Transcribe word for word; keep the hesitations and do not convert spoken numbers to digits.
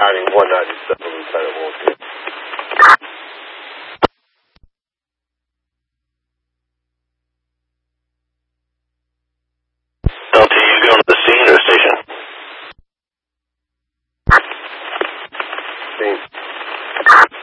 one ninety-seven, Lieutenant Wolfie. L T, you going to the scene or station? Scene.